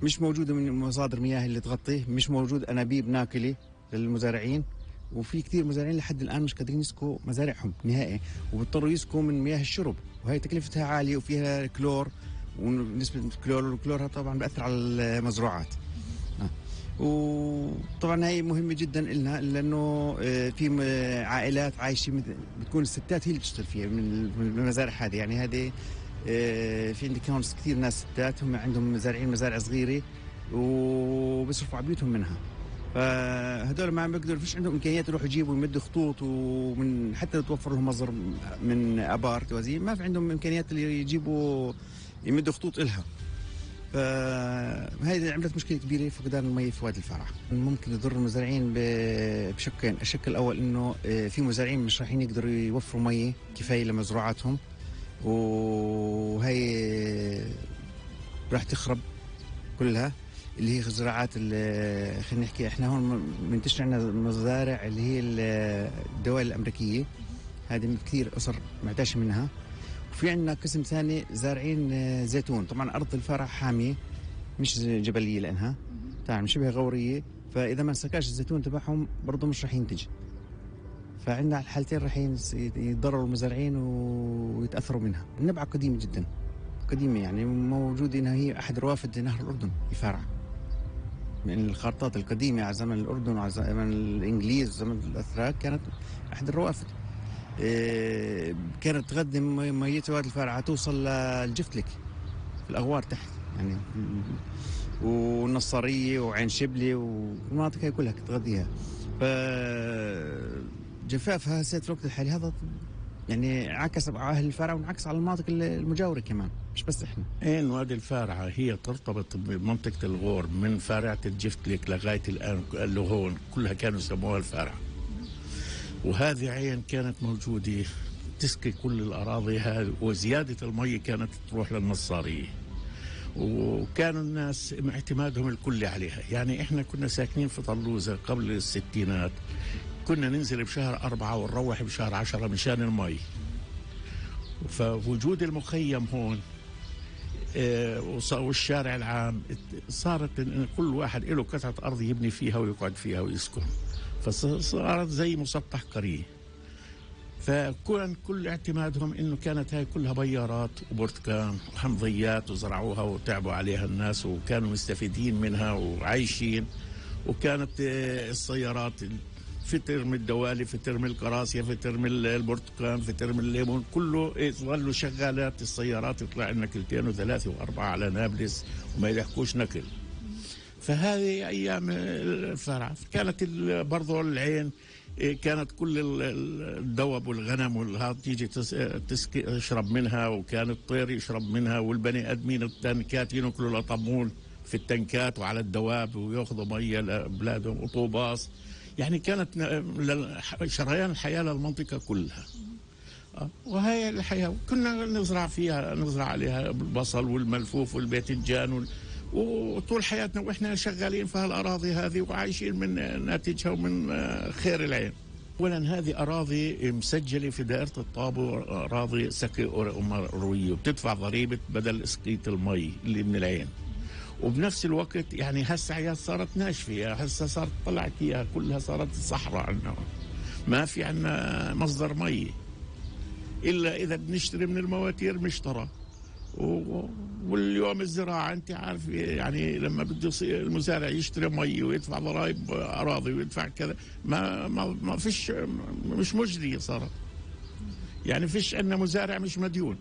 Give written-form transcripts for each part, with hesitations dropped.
مش موجودة من مصادر مياه اللي تغطيه، مش موجود أنابيب ناقلة للمزارعين، وفي كثير مزارعين لحد الآن مش قادرين يسقوا مزارعهم نهائي، وبيضطروا يسقوا من مياه الشرب، وهي تكلفتها عالية وفيها كلور، ونسبة الكلور، والكلور طبعا بأثر على المزروعات. وطبعا هي مهمة جدا لنا، لأنه في عائلات عايشة بتكون الستات هي اللي بتشتغل فيها من المزارع هذه. يعني هذه في عندي كمان كثير ناس ستات هم عندهم مزارع صغيرة وبيصرفوا على بيوتهم منها، فهدول ما عم بيقدروا، فيش عندهم امكانيات يروحوا يجيبوا يمدوا خطوط، ومن حتى توفر لهم مصدر من ابار توازين، ما في عندهم امكانيات اللي يجيبوا يمدوا خطوط إلها. فهذه عملت مشكلة كبيرة فقدان المي في وادي الفرع. ممكن يضر المزارعين بشكين. الشق الأول إنه في مزارعين مش رايحين يقدروا يوفروا مي كفاية لمزروعاتهم، وهي راح تخرب كلها، اللي هي زراعات خلينا نحكي احنا هون منتشر عندنا مزارع اللي هي الدول الأمريكية، هذه كثير أسر معتاش منها. وفي عندنا قسم ثاني زارعين زيتون. طبعا أرض الفرع حامية مش جبلية لأنها طبعا شبه غورية، فإذا ما سكاش الزيتون تبعهم برضه مش راح ينتج. فعندنا الحالتين راح يتضرروا المزارعين ويتأثروا منها. النبعة قديمة جدا، قديمة يعني موجودة إنها هي أحد روافد نهر الأردن الفرع، من الخارطات القديمة على زمن الأردن وعلى زمن الإنجليز زمن الأتراك، كانت أحد الروافد. كانت تقدم مية وادي الفرع توصل للجفتلك في الأغوار تحت يعني، والنصارية وعين شبلي والمناطق هي كلها تغذيها. فجفافها هسه في الوقت الحالي هذا يعني عكس على أهل الفارعة وانعكس على المناطق المجاورة كمان، مش بس إحنا. وادي الفارعة هي ترتبط بمنطقة الغور من فارعة الجفتلك لغاية الآن اللغون كلها كانوا يسموها الفارعة، وهذه عين كانت موجودة تسقي كل الأراضي هذه، وزيادة المي كانت تروح للنصارية، وكانوا الناس اعتمادهم الكلي عليها. يعني إحنا كنا ساكنين في طلوزة قبل الستينات، كنا ننزل بشهر 4 ونروح بشهر 10 مشان المي. فوجود المخيم هون والشارع العام صارت إن كل واحد له قطعة أرض يبني فيها ويقعد فيها ويسكن، فصارت زي مسطح قرية. فكان كل اعتمادهم إنه كانت هاي كلها بيارات وبرتقان وحمضيات وزرعوها وتعبوا عليها الناس وكانوا مستفيدين منها وعايشين. وكانت السيارات في ترم الدوالي، في ترم القراصية، في ترم البرتقال، في ترم الليمون، كله ظلوا شغالات السيارات، يطلع لنا 2 و3 و4 على نابلس وما يلحقوش نقل. فهذه أيام الفرع. كانت برضو العين كانت كل الدواب والغنم والهاد تيجي تشرب منها، وكان الطير يشرب منها، والبني آدمين التنكات ينقلوا لطمول في التنكات وعلى الدواب ويأخذوا مية لبلادهم وطوباس. يعني كانت شريان الحياة للمنطقة كلها، وهي الحياة كنا نزرع فيها، نزرع عليها البصل والملفوف والباذنجان وطول حياتنا وإحنا شغالين في هالأراضي هذه وعايشين من ناتجها ومن خير العين. أولا هذه أراضي مسجلة في دائرة الطابو، أراضي سقي أمروية، وبتدفع ضريبة بدل إسقية المي اللي من العين. وبنفس الوقت يعني هسه صارت ناشفة، هسه صارت طلعت فيها كلها صارت صحراء عندنا، ما في عندنا مصدر مي إلا إذا بنشتري من المواتير مشترى. واليوم الزراعة أنت عارف يعني لما بده المزارع يشتري مي ويدفع ضرائب أراضي ويدفع كذا، ما فيش، مش مجدي صار. يعني فيش عندنا مزارع مش مديون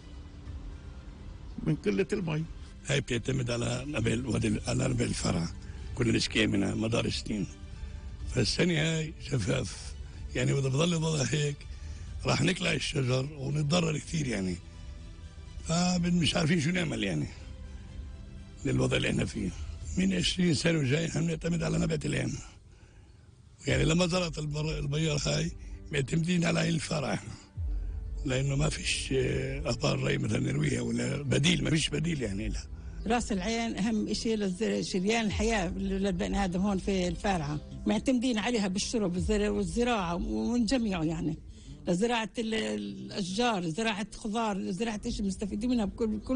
من قلة المي. هاي بتعتمد على نبع الفرع، كنا نشكي منها مدار سنين. فالسنة هاي شفاف يعني، وإذا بضل يضل هيك راح نقلع الشجر ونتضرر كثير يعني. فمش عارفين شو نعمل يعني للوضع اللي احنا فيه. من 20 سنة وجاي احنا بنعتمد على نبات العين. يعني لما زرعت البيار هاي معتمدين على الفرع احنا، لأنه ما فيش أخبار ري مثلا نرويها ولا بديل، ما فيش بديل يعني لها. راس العين أهم شيء لشريان الحياة للبني آدم هون في الفارعة، معتمدين عليها بالشرب والزراعة ومن جميعه يعني، لزراعة الأشجار، زراعة خضار، زراعة إيش مستفيدين منها بكل